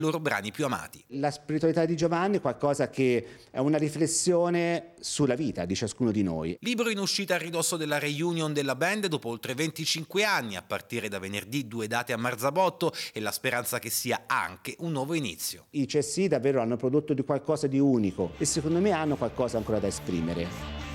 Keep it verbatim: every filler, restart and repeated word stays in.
loro brani più amati. La spiritualità di Giovanni è qualcosa che è una riflessione sulla vita di ciascuno di noi. Libro in uscita a ridosso della reunion della band dopo oltre venticinque anni, a partire da venerdì, due date a Marzabotto, e la speranza che sia anche un nuovo inizio. I C S I davvero hanno prodotto di qualcosa di unico e secondo me hanno qualcosa ancora da esprimere.